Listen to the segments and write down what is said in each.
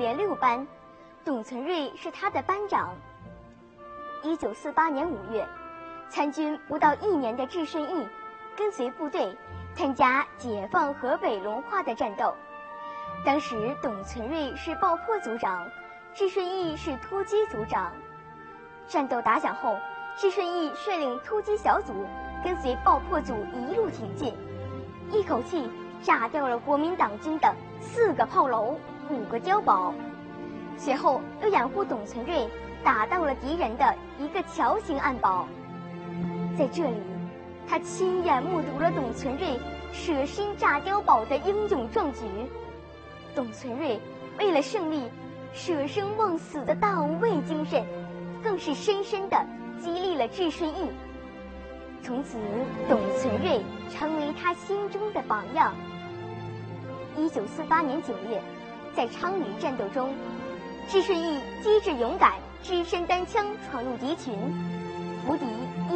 连6班，董存瑞是他的班长。1948年5月，参军不到1年的智顺义跟随部队参加解放河北隆化的战斗。当时董存瑞是爆破组长，智顺义是突击组长。战斗打响后，智顺义率领突击小组跟随爆破组一路挺进，一口气炸掉了国民党军的4个炮楼、5个碉堡，随后又掩护董存瑞打到了敌人的一个桥形暗堡。在这里，他亲眼目睹了董存瑞舍身炸碉堡的英勇壮举。董存瑞为了胜利舍生忘死的大无畏精神，更是深深地激励了智顺义。从此，董存瑞成为他心中的榜样。1948年9月，在昌黎战斗中，智顺义机智勇敢，只身单枪闯入敌群，俘敌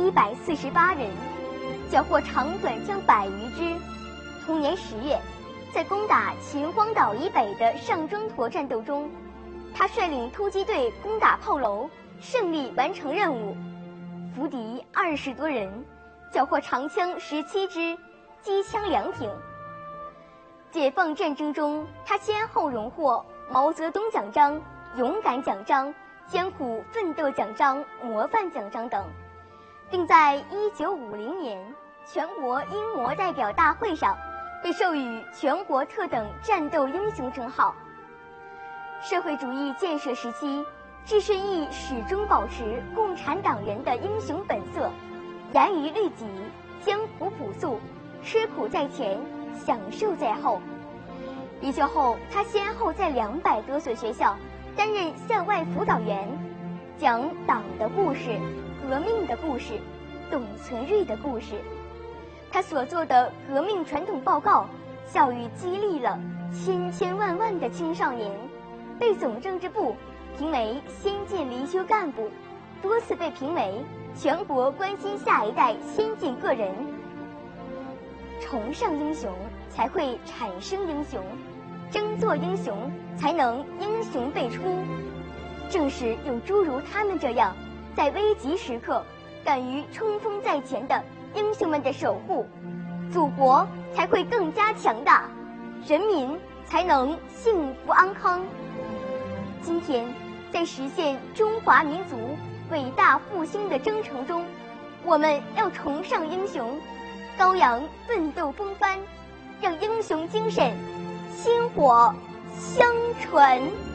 148人，缴获长短枪100余支。同年10月，在攻打秦皇岛以北的上庄坨战斗中，他率领突击队攻打炮楼，胜利完成任务，俘敌20多人，缴获长枪17支，机枪2挺。解放战争中，他先后荣获毛泽东奖章、勇敢奖章、艰苦奋斗奖章、模范奖章等，并在1950年全国英模代表大会上被授予全国特等战斗英雄称号。社会主义建设时期，智顺义始终保持共产党人的英雄本色，严于律己，艰苦朴素，吃苦在前，享受在后。离休后，他先后在200多所学校担任校外辅导员，讲党的故事、革命的故事、董存瑞的故事。他所做的革命传统报告，教育激励了千千万万的青少年，被总政治部评为先进离休干部，多次被评为全国关心下一代先进个人。崇尚英雄，才会产生英雄；争做英雄，才能英雄辈出。正是有诸如他们这样，在危急时刻敢于冲锋在前的英雄们的守护，祖国才会更加强大，人民才能幸福安康。今天，在实现中华民族伟大复兴的征程中，我们要崇尚英雄，高扬奋斗风帆，让英雄精神薪火相传。